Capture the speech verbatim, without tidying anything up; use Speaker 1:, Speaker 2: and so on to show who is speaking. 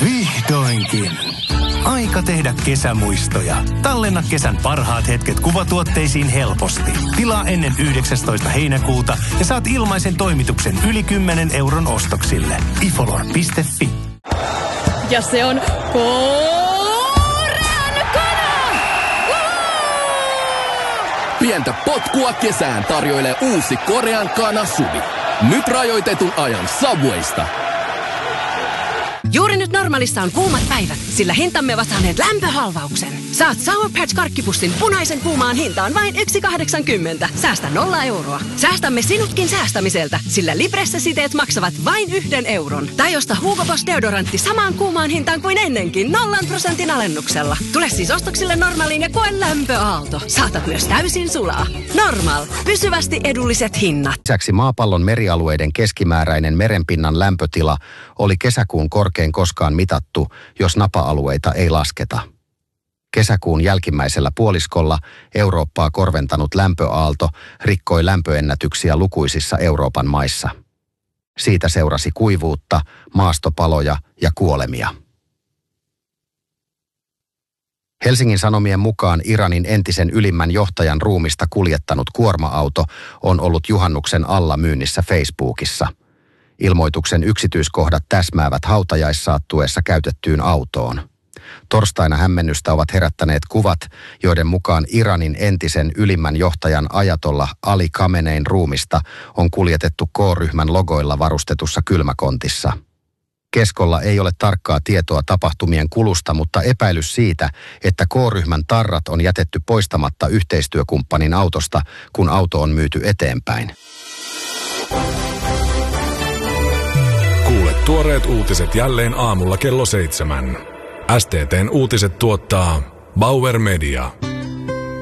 Speaker 1: Vihdoinkin. Aika tehdä kesämuistoja. Tallenna kesän parhaat hetket kuvatuotteisiin helposti. Tilaa ennen yhdeksästoista heinäkuuta ja saat ilmaisen toimituksen yli kymmenen euron ostoksille. ifolor piste fi.
Speaker 2: Ja se on korean kana!
Speaker 3: Pientä potkua kesään tarjoilee uusi Korean kana Suvi. Nyt rajoitetun ajan Subwaysta.
Speaker 4: Juuri nyt Normaalissa on kuumat päivät, sillä hintamme ovat saaneet lämpöhalvauksen. Saat Sour Patch karkkipussin punaisen kuumaan hintaan vain yksi kahdeksankymmentä. Säästä nolla euroa. Säästämme sinutkin säästämiseltä, sillä Libressa-siteet maksavat vain yhden euron. Tai osta Hugo Boss deodorantti samaan kuumaan hintaan kuin ennenkin nollan prosentin alennuksella. Tule siis ostoksille Normaaliin ja koe lämpöaalto. Saatat myös täysin sulaa. Normaal. Pysyvästi edulliset hinnat.
Speaker 5: Lisäksi maapallon merialueiden keskimääräinen merenpinnan lämpötila oli kesäkuun korkein koskaan mitattu, jos napa-alueita ei lasketa. Kesäkuun jälkimmäisellä puoliskolla Eurooppaa korventanut lämpöaalto rikkoi lämpöennätyksiä lukuisissa Euroopan maissa. Siitä seurasi kuivuutta, maastopaloja ja kuolemia. Helsingin Sanomien mukaan Iranin entisen ylimmän johtajan ruumista kuljettanut kuorma-auto on ollut juhannuksen alla myynnissä Facebookissa. Ilmoituksen yksityiskohdat täsmäävät hautajaissaattueessa käytettyyn autoon. Torstaina hämmennystä ovat herättäneet kuvat, joiden mukaan Iranin entisen ylimmän johtajan ajatollah Ali Khamenein ruumista on kuljetettu K-ryhmän logoilla varustetussa kylmäkontissa. Keskolla ei ole tarkkaa tietoa tapahtumien kulusta, mutta epäilys siitä, että K-ryhmän tarrat on jätetty poistamatta yhteistyökumppanin autosta, kun auto on myyty eteenpäin.
Speaker 6: Kuule tuoreet uutiset jälleen aamulla kello seitsemän. S T T:n uutiset tuottaa Bauer Media.